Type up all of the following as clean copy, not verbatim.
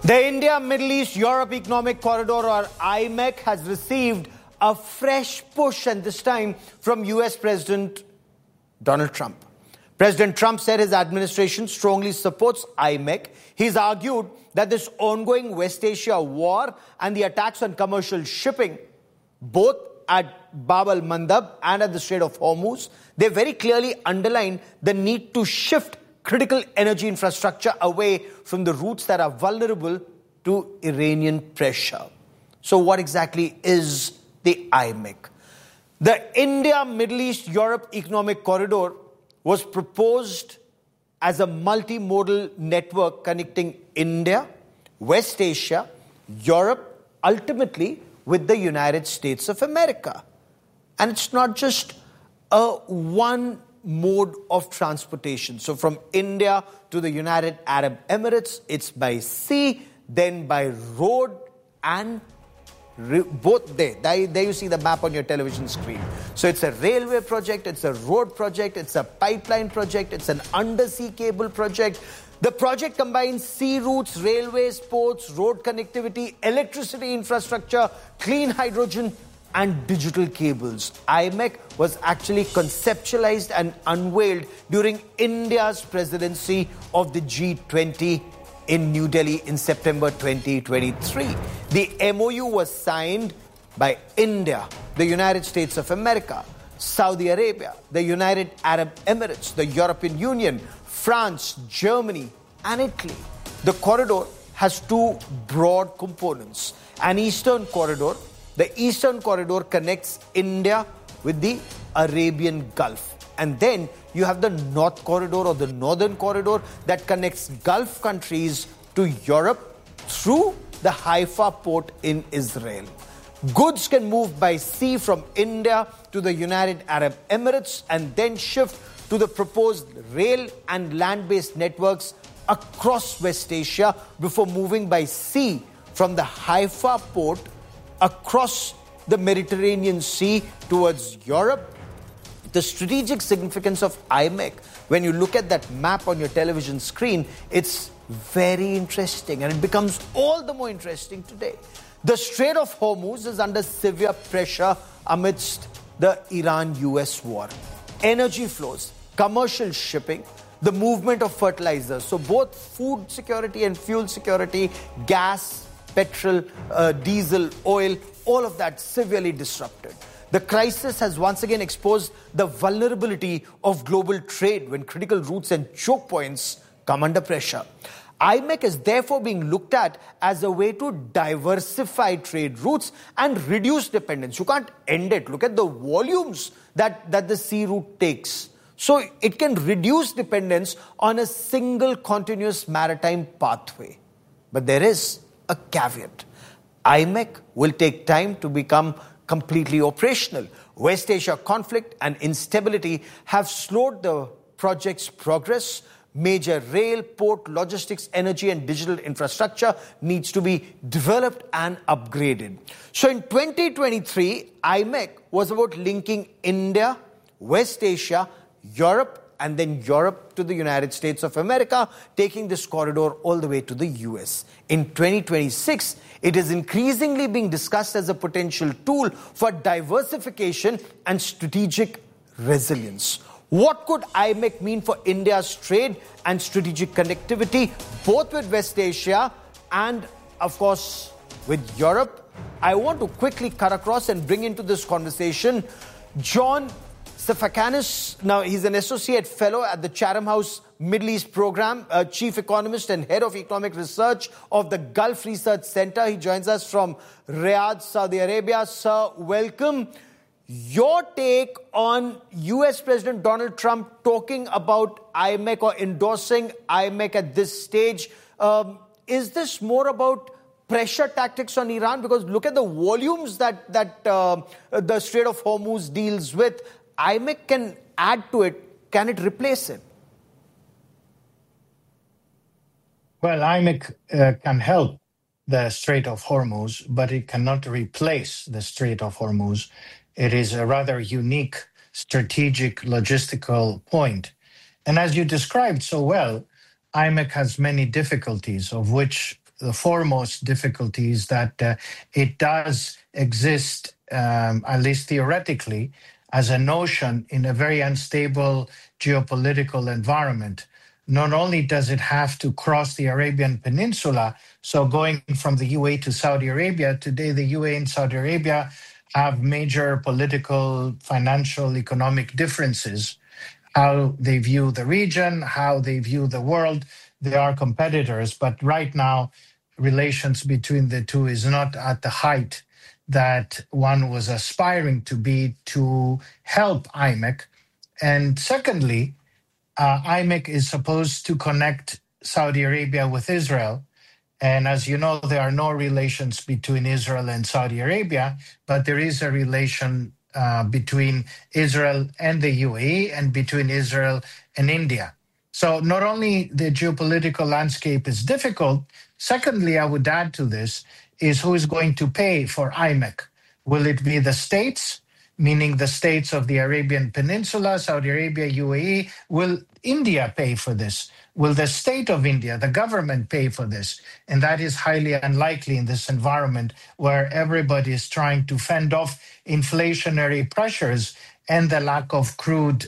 The India-Middle East-Europe Economic Corridor, or IMEC, has received a fresh push, and this time from US President Donald Trump. President Trump said his administration strongly supports IMEC. He's argued that this ongoing West Asia war and the attacks on commercial shipping, both at Bab al-Mandab and at the Strait of Hormuz, they very clearly underline the need to shift critical energy infrastructure away from the routes that are vulnerable to Iranian pressure. So what exactly is the IMEC? The India-Middle East-Europe Economic Corridor was proposed as a multimodal network connecting India, West Asia, Europe, ultimately with the United States of America. And it's not just a one mode of transportation. So from India to the United Arab Emirates, it's by sea, then by road and both there. There you see the map on your television screen. So it's a railway project, it's a road project, it's a pipeline project, it's an undersea cable project. The project combines sea routes, railways, ports, road connectivity, electricity infrastructure, clean hydrogen, and digital cables. IMEC was actually conceptualized and unveiled during India's presidency of the G20 in New Delhi in September 2023. The MOU was signed by India, the United States of America, Saudi Arabia, the United Arab Emirates, the European Union, France, Germany, and Italy. The corridor has two broad components. An eastern corridor. The eastern corridor connects India with the Arabian Gulf. And then you have the north corridor, or the northern corridor, that connects Gulf countries to Europe through the Haifa port in Israel. Goods can move by sea from India to the United Arab Emirates and then shift to the proposed rail and land-based networks across West Asia before moving by sea from the Haifa port across the Mediterranean Sea towards Europe. The strategic significance of IMEC, when you look at that map on your television screen, it's very interesting, and it becomes all the more interesting today. The Strait of Hormuz is under severe pressure amidst the Iran-US war. Energy flows, commercial shipping, the movement of fertilizers, so both food security and fuel security, gas, petrol, diesel, oil, all of that severely disrupted. The crisis has once again exposed the vulnerability of global trade when critical routes and choke points come under pressure. IMEC is therefore being looked at as a way to diversify trade routes and reduce dependence. You can't end it. Look at the volumes that the sea route takes. So it can reduce dependence on a single continuous maritime pathway. But there is a caveat. IMEC will take time to become completely operational. West Asia conflict and instability have slowed the project's progress. Major rail, port, logistics, energy and digital infrastructure needs to be developed and upgraded. So in 2023, IMEC was about linking India, West Asia, Europe, and then Europe to the United States of America, taking this corridor all the way to the US. In 2026, it is increasingly being discussed as a potential tool for diversification and strategic resilience. What could IMEC mean for India's trade and strategic connectivity, both with West Asia and, of course, with Europe? I want to quickly cut across and bring into this conversation John Sifakanis. Now, he's an associate fellow at the Chatham House Middle East Program, chief economist and head of economic research of the Gulf Research Center. He joins us from Riyadh, Saudi Arabia. Sir, welcome. Your take on US President Donald Trump talking about IMEC or endorsing IMEC at this stage. Is this more about pressure tactics on Iran? Because look at the volumes that the Strait of Hormuz deals with. IMEC can add to it. Can it replace it? Well, IMEC can help the Strait of Hormuz, but it cannot replace the Strait of Hormuz. It is a rather unique strategic logistical point. And as you described so well, IMEC has many difficulties, of which the foremost difficulty is that it does exist, at least theoretically, as a notion in a very unstable geopolitical environment. Not only does it have to cross the Arabian Peninsula, so going from the UAE to Saudi Arabia, today the UAE and Saudi Arabia have major political, financial, economic differences. How they view the region, how they view the world. They are competitors, but right now, relations between the two is not at the height that one was aspiring to be to help IMEC. And secondly, IMEC is supposed to connect Saudi Arabia with Israel. And as you know, there are no relations between Israel and Saudi Arabia, but there is a relation between Israel and the UAE and between Israel and India. So not only the geopolitical landscape is difficult, secondly, I would add to this, is who is going to pay for IMEC? Will it be the states, meaning the states of the Arabian Peninsula, Saudi Arabia, UAE? Will India pay for this? Will the state of India, the government, pay for this? And that is highly unlikely in this environment where everybody is trying to fend off inflationary pressures and the lack of crude.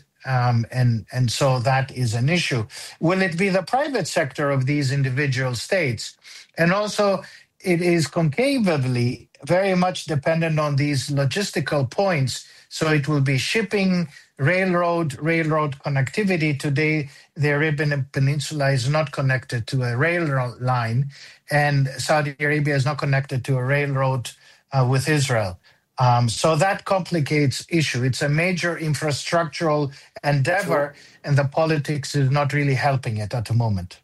And so that is an issue. Will it be the private sector of these individual states? And also, it is conceivably very much dependent on these logistical points. So it will be shipping, railroad connectivity. Today, the Arabian Peninsula is not connected to a railroad line, and Saudi Arabia is not connected to a railroad with Israel. So that complicates issue. It's a major infrastructural endeavor, and the politics is not really helping it at the moment.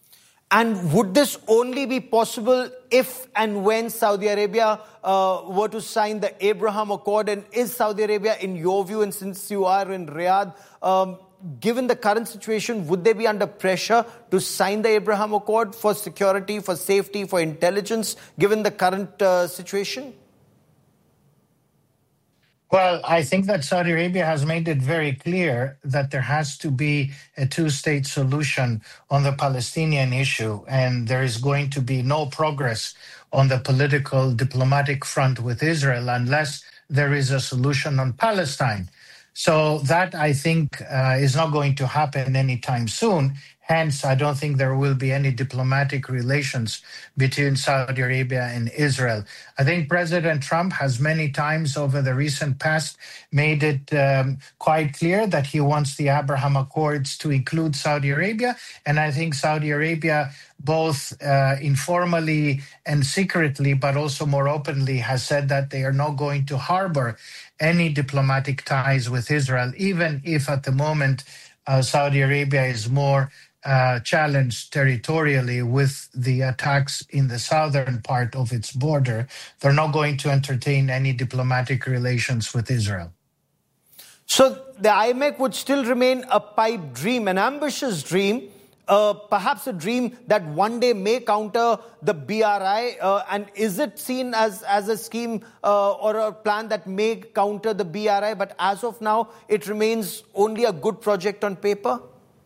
And would this only be possible if and when Saudi Arabia were to sign the Abraham Accord? And is Saudi Arabia, in your view, and since you are in Riyadh, given the current situation, would they be under pressure to sign the Abraham Accord for security, for safety, for intelligence, given the current situation? Well, I think that Saudi Arabia has made it very clear that there has to be a two-state solution on the Palestinian issue, and there is going to be no progress on the political diplomatic front with Israel unless there is a solution on Palestine. So that, I think, is not going to happen anytime soon. Hence, I don't think there will be any diplomatic relations between Saudi Arabia and Israel. I think President Trump has many times over the recent past made it quite clear that he wants the Abraham Accords to include Saudi Arabia. And I think Saudi Arabia, both informally and secretly, but also more openly, has said that they are not going to harbor any diplomatic ties with Israel, even if at the moment Saudi Arabia is more challenged territorially with the attacks in the southern part of its border. They're not going to entertain any diplomatic relations with Israel. So the IMEC would still remain a pipe dream, an ambitious dream, perhaps a dream that one day may counter the BRI. And is it seen as a scheme or a plan that may counter the BRI? But as of now, it remains only a good project on paper?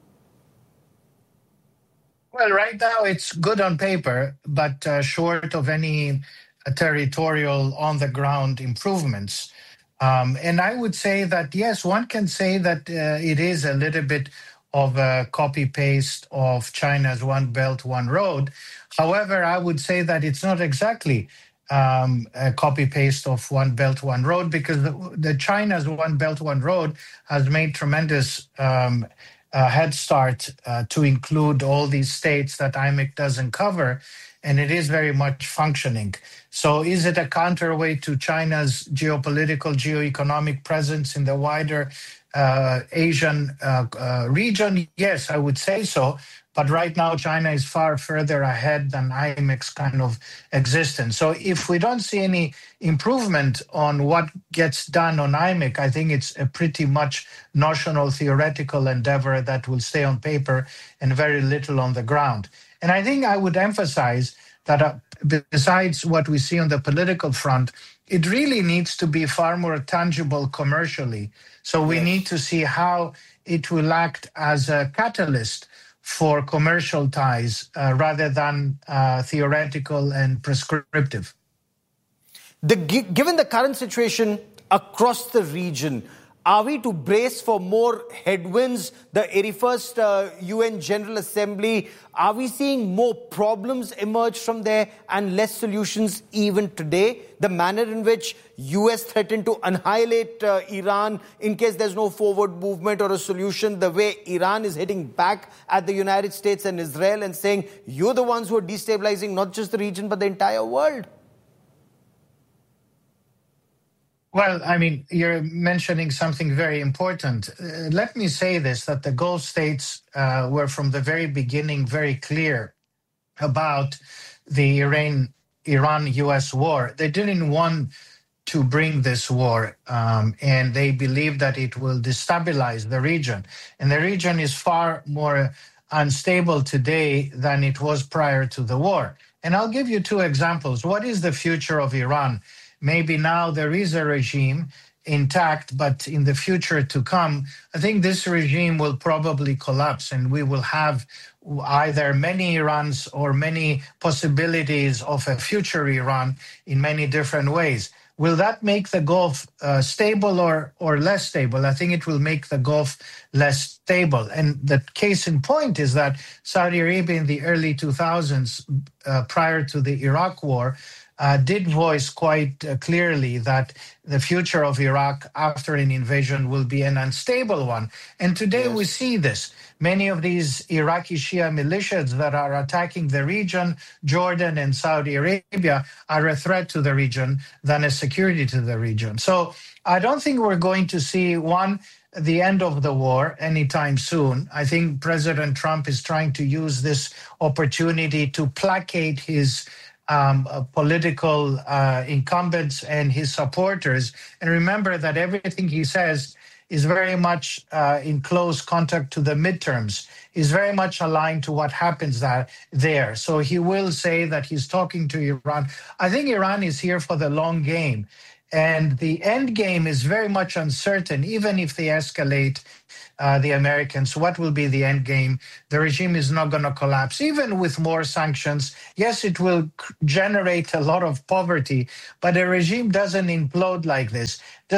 Well, right now it's good on paper, but short of any territorial on-the-ground improvements. And I would say that, yes, one can say that it is a little bit of a copy-paste of China's One Belt, One Road. However, I would say that it's not exactly a copy-paste of One Belt, One Road, because the China's One Belt, One Road has made tremendous head start to include all these states that IMEC doesn't cover, and it is very much functioning. So is it a counterweight to China's geopolitical, geoeconomic presence in the wider Asian region? Yes, I would say so. But right now, China is far further ahead than IMEC's kind of existence. So if we don't see any improvement on what gets done on IMEC, I think it's a pretty much notional theoretical endeavor that will stay on paper and very little on the ground. And I think I would emphasize that besides what we see on the political front, it really needs to be far more tangible commercially. So we need to see how it will act as a catalyst for commercial ties rather than theoretical and prescriptive. Given the current situation across the region, are we to brace for more headwinds? The 81st UN General Assembly, are we seeing more problems emerge from there and less solutions even today? The manner in which US threatened to annihilate Iran in case there's no forward movement or a solution, the way Iran is hitting back at the United States and Israel and saying, you're the ones who are destabilizing not just the region but the entire world. Well, I mean, you're mentioning something very important. Let me say this, that the Gulf states were from the very beginning very clear about the Iran-US war. They didn't want to bring this war, and they believe that it will destabilize the region. And the region is far more unstable today than it was prior to the war. And I'll give you two examples. What is the future of Iran? Maybe now there is a regime intact, but in the future to come, I think this regime will probably collapse and we will have either many Irans or many possibilities of a future Iran in many different ways. Will that make the Gulf stable or less stable? I think it will make the Gulf less stable. And the case in point is that Saudi Arabia in the early 2000s, prior to the Iraq war, did voice quite clearly that the future of Iraq after an invasion will be an unstable one. And today we see this. Many of these Iraqi Shia militias that are attacking the region, Jordan and Saudi Arabia, are a threat to the region than a security to the region. So I don't think we're going to see, the end of the war anytime soon. I think President Trump is trying to use this opportunity to placate his political incumbents and his supporters. And remember that everything he says is very much in close contact to the midterms, is very much aligned to what happens there. So he will say that he's talking to Iran. I think Iran is here for the long game. And the end game is very much uncertain, even if they escalate the Americans. What will be the end game? The regime is not going to collapse, even with more sanctions. Yes, it will generate a lot of poverty, but a regime doesn't implode like this.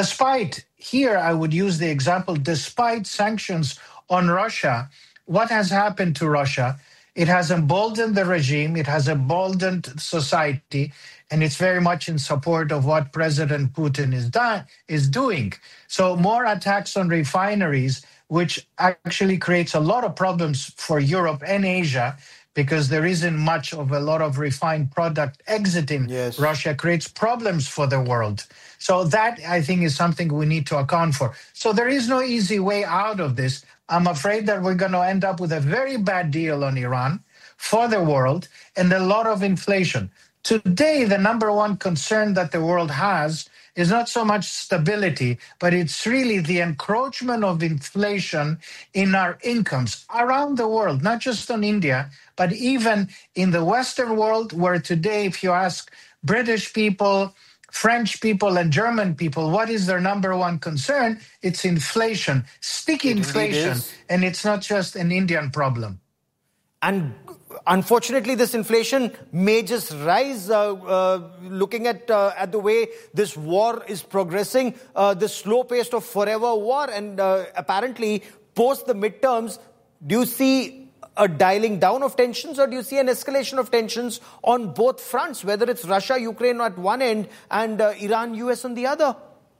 Here I would use the example, despite sanctions on Russia, what has happened to Russia? It has emboldened the regime, it has emboldened society, and it's very much in support of what President Putin is doing. So more attacks on refineries, which actually creates a lot of problems for Europe and Asia, because there isn't much of a lot of refined product exiting Russia, creates problems for the world. So that, I think, is something we need to account for. So there is no easy way out of this. I'm afraid that we're going to end up with a very bad deal on Iran for the world and a lot of inflation. Today, the number one concern that the world has is not so much stability, but it's really the encroachment of inflation in our incomes around the world, not just on India, but even in the Western world, where today, if you ask British people, French people, and German people, what is their number one concern? It's inflation, sticky inflation, and it's not just an Indian problem. And unfortunately, this inflation may just rise, looking at the way this war is progressing, the slow pace of forever war. And apparently, post the midterms, do you see a dialing down of tensions, or do you see an escalation of tensions on both fronts, whether it's Russia, Ukraine at one end and Iran, US on the other?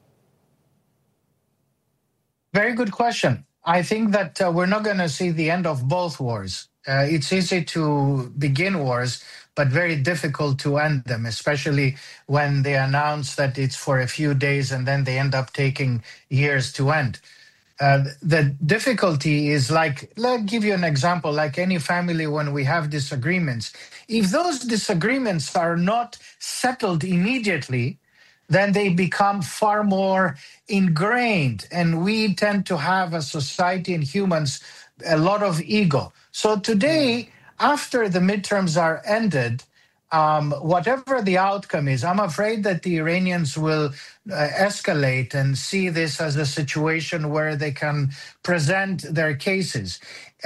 Very good question. I think that we're not going to see the end of both wars. It's easy to begin wars, but very difficult to end them, especially when they announce that it's for a few days and then they end up taking years to end. The difficulty is let's give you an example, like any family when we have disagreements. If those disagreements are not settled immediately, then they become far more ingrained. And we tend to have, as society and humans, a lot of ego. So today, after the midterms are ended, whatever the outcome is, I'm afraid that the Iranians will escalate and see this as a situation where they can present their cases.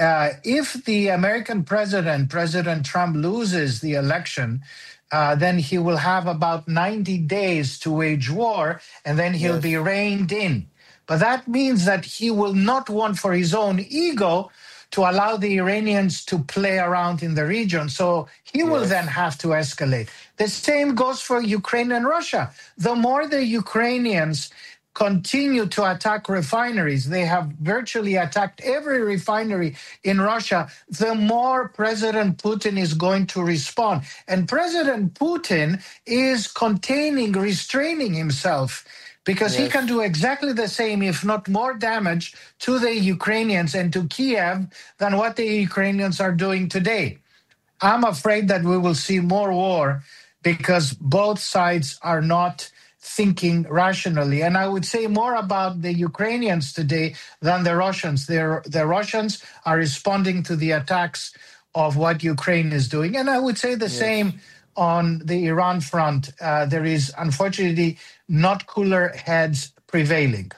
If the American President Trump, loses the election, then he will have about 90 days to wage war, and then he'll be reined in. But that means that he will not want, for his own ego, to allow the Iranians to play around in the region. So he will then have to escalate. The same goes for Ukraine and Russia. The more the Ukrainians continue to attack refineries, they have virtually attacked every refinery in Russia, the more President Putin is going to respond. And President Putin is restraining himself, because he can do exactly the same, if not more damage, to the Ukrainians and to Kiev than what the Ukrainians are doing today. I'm afraid that we will see more war because both sides are not thinking rationally. And I would say more about the Ukrainians today than the Russians. The Russians are responding to the attacks of what Ukraine is doing. And I would say the same on the Iran front. There is, unfortunately, not cooler heads prevailing.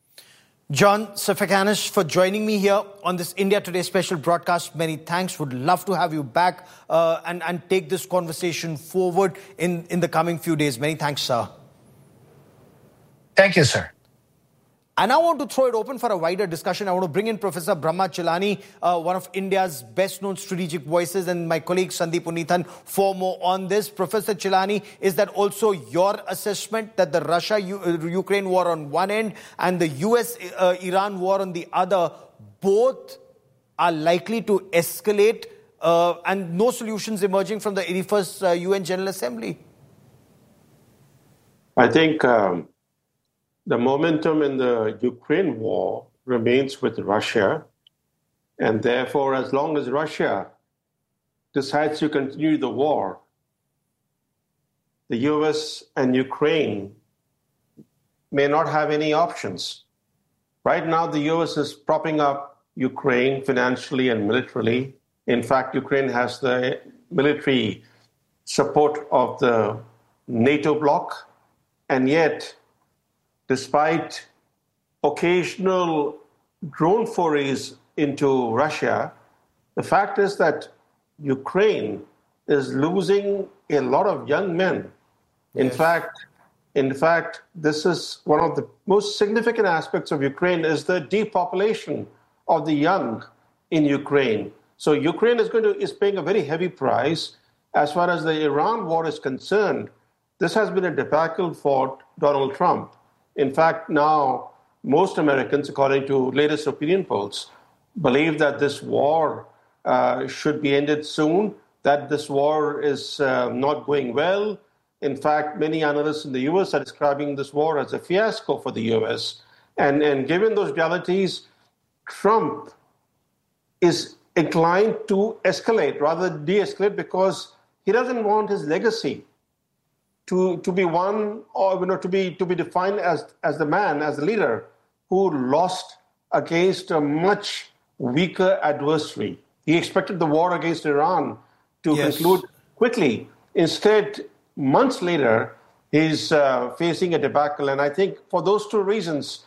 John Sifakanis, for joining me here on this India Today special broadcast. Many thanks. Would love to have you back and take this conversation forward in the coming few days. Many thanks, sir. Thank you, sir. And I want to throw it open for a wider discussion. I want to bring in Professor Brahma Chilani, one of India's best-known strategic voices, and my colleague Sandeep Unithan for more on this. Professor Chilani, is that also your assessment that the Russia-Ukraine war on one end and the US-Iran war on the other, both are likely to escalate and no solutions emerging from the 81st UN General Assembly? I think the momentum in the Ukraine war remains with Russia. And therefore, as long as Russia decides to continue the war, the US and Ukraine may not have any options. Right now, the US is propping up Ukraine financially and militarily. In fact, Ukraine has the military support of the NATO bloc. And yet, despite occasional drone forays into Russia, the fact is that Ukraine is losing a lot of young men. In fact, this is one of the most significant aspects of Ukraine is the depopulation of the young in Ukraine. So Ukraine is paying a very heavy price. As far as the Iran war is concerned, this has been a debacle for Donald Trump. In fact, now most Americans, according to latest opinion polls, believe that this war should be ended soon, that this war is not going well. In fact, many analysts in the U.S. are describing this war as a fiasco for the U.S. And given those realities, Trump is inclined to escalate rather than de-escalate because he doesn't want his legacy to be one, or to be defined as the man, as the leader who lost against a much weaker adversary. He expected the war against Iran to conclude quickly. Instead, months later, he's facing a debacle. And I think for those two reasons,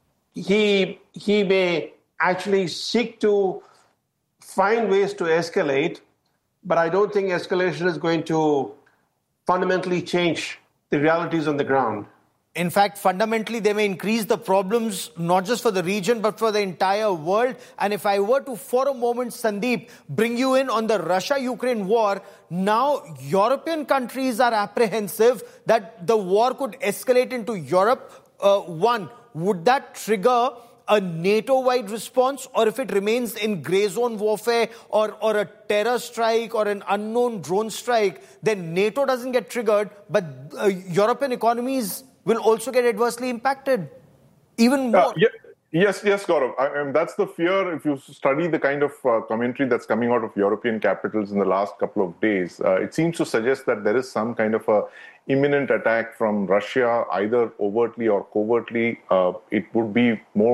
he may actually seek to find ways to escalate, but I don't think escalation is going to fundamentally change the realities on the ground. In fact, fundamentally, they may increase the problems, not just for the region, but for the entire world. And if I were to, for a moment, Sandeep, bring you in on the Russia-Ukraine war, now European countries are apprehensive that the war could escalate into Europe. One, would that trigger a NATO-wide response, or if it remains in grey zone warfare or a terror strike or an unknown drone strike, then NATO doesn't get triggered, but European economies will also get adversely impacted even more. Yes, Gaurav. That's the fear. If you study the kind of commentary that's coming out of European capitals in the last couple of days, it seems to suggest that there is some kind of a imminent attack from Russia, either overtly or covertly. It would be more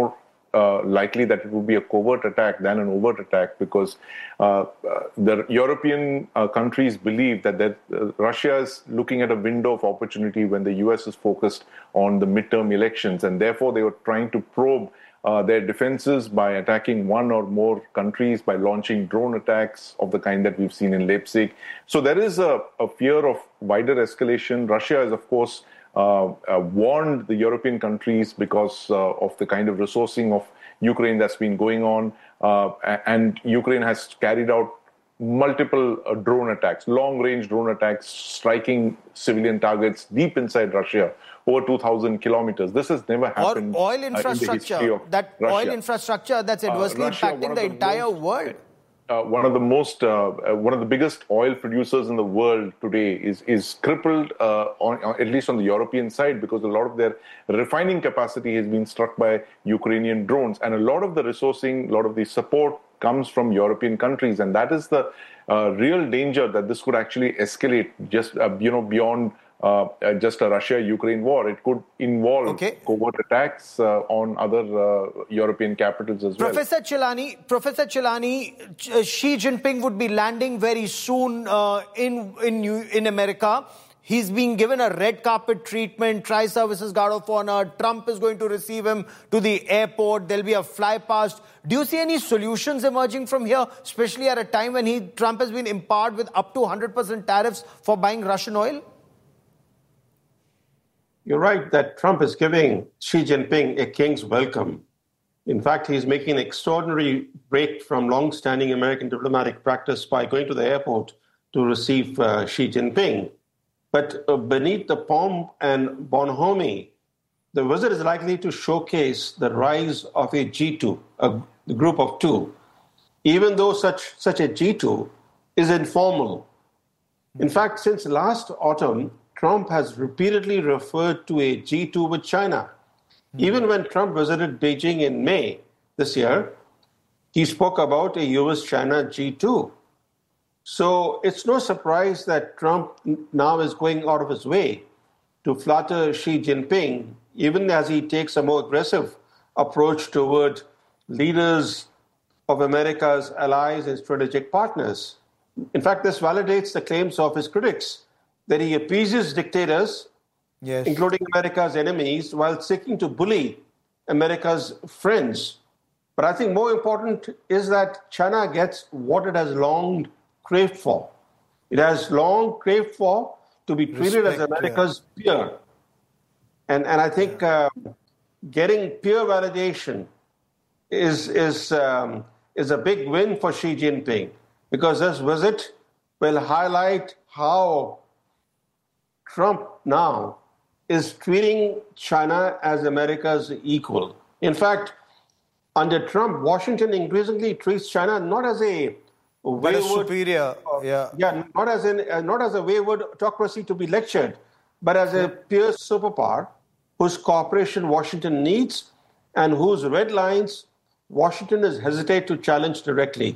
likely that it would be a covert attack than an overt attack, because the European countries believe that Russia is looking at a window of opportunity when the US is focused on the midterm elections, and therefore they were trying to probe their defenses by attacking one or more countries, by launching drone attacks of the kind that we've seen in Leipzig. So there is a fear of wider escalation. Russia has, of course, warned the European countries because of the kind of resourcing of Ukraine that's been going on. And Ukraine has carried out multiple drone attacks, long-range drone attacks, striking civilian targets deep inside Russia, over 2,000 kilometers. This has never happened. Or oil infrastructure, oil infrastructure that's adversely impacting the entire world. One of the biggest oil producers in the world today is crippled, at least on the European side, because a lot of their refining capacity has been struck by Ukrainian drones, and a lot of the resourcing, a lot of the support comes from European countries, and that is the real danger that this could actually escalate just beyond just a Russia-Ukraine war. It could involve covert attacks on other European capitals as well. Professor Chilani, Xi Jinping would be landing very soon in America. He's being given a red carpet treatment, Tri-Services Guard of Honor. Trump is going to receive him to the airport. There'll be a fly past. Do you see any solutions emerging from here, especially at a time when Trump has been empowered with up to 100% tariffs for buying Russian oil? You're right that Trump is giving Xi Jinping a king's welcome. In fact, he's making an extraordinary break from long-standing American diplomatic practice by going to the airport to receive Xi Jinping. But beneath the pomp and bonhomie, the visit is likely to showcase the rise of a G2, a group of two, even though such a G2 is informal. In fact, since last autumn, Trump has repeatedly referred to a G2 with China. Even when Trump visited Beijing in May this year, he spoke about a US-China G2. So it's no surprise that Trump now is going out of his way to flatter Xi Jinping, even as he takes a more aggressive approach toward leaders of America's allies and strategic partners. In fact, this validates the claims of his critics that he appeases dictators, including America's enemies, while seeking to bully America's friends. But I think more important is that China gets what it has long craved for. It has long craved for to be treated as America's peer. And I think getting peer validation is a big win for Xi Jinping, because this visit will highlight how Trump now is treating China as America's equal. In fact, under Trump, Washington increasingly treats China not as a wayward, superior, not as a wayward autocracy to be lectured, but as a peer superpower whose cooperation Washington needs and whose red lines Washington is hesitate to challenge directly.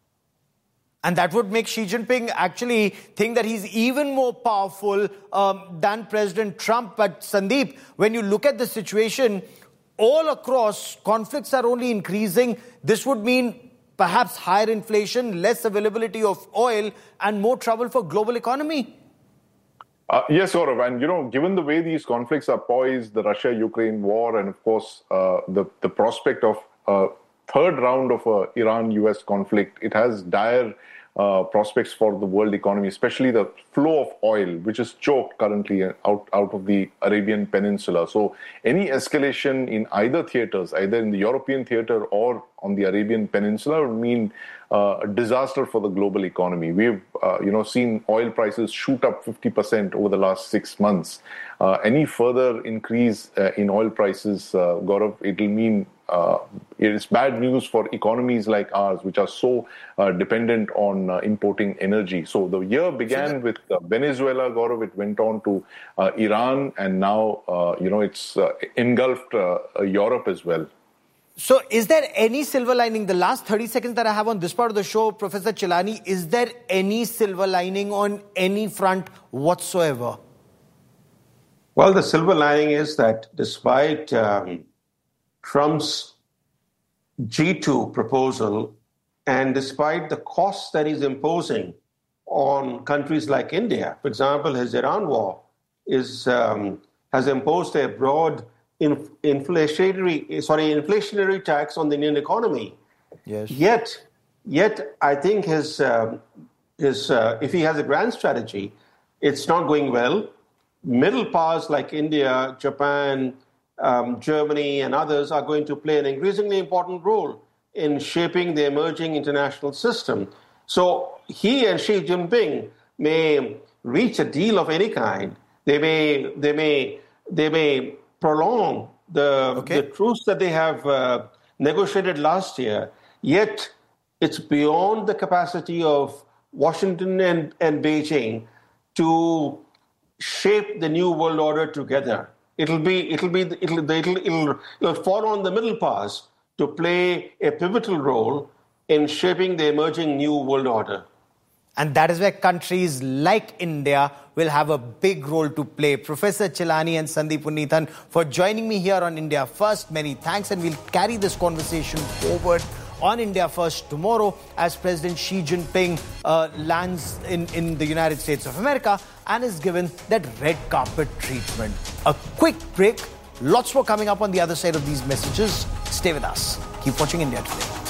And that would make Xi Jinping actually think that he's even more powerful than President Trump. But Sandeep, when you look at the situation, all across, conflicts are only increasing. This would mean perhaps higher inflation, less availability of oil, and more trouble for global economy. Yes, Saurav. And, given the way these conflicts are poised, the Russia-Ukraine war, and of course, the prospect of a third round of a Iran-US conflict, it has dire prospects for the world economy, especially the flow of oil, which is choked currently out of the Arabian Peninsula. So any escalation in either theaters, either in the European theater or on the Arabian Peninsula, would mean a disaster for the global economy. We've seen oil prices shoot up 50% over the last 6 months. Any further increase in oil prices, Gaurav, it will mean it is bad news for economies like ours, which are so dependent on importing energy. So the year began with Venezuela, Gaurav. It went on to Iran, and now it's engulfed Europe as well. So is there any silver lining? The last 30 seconds that I have on this part of the show, Professor Chilani, is there any silver lining on any front whatsoever? Well, the silver lining is that despite Trump's G2 proposal, and despite the costs that he's imposing on countries like India, for example, his Iran war has imposed a broad inflationary tax on the Indian economy. Yes. Yet, I think his if he has a grand strategy, it's not going well. Middle powers like India, Japan, Germany, and others are going to play an increasingly important role in shaping the emerging international system. So he and Xi Jinping may reach a deal of any kind. They may prolong the truce that they have negotiated last year. Yet it's beyond the capacity of Washington and Beijing to shape the new world order together. It'll fall on the middle powers to play a pivotal role in shaping the emerging new world order. And that is where countries like India will have a big role to play. Professor Chilani and Sandeep Unnithan for joining me here on India First. Many thanks, and we'll carry this conversation forward on India First tomorrow as President Xi Jinping lands in the United States of America and is given that red carpet treatment. A quick break. Lots more coming up on the other side of these messages. Stay with us. Keep watching India Today.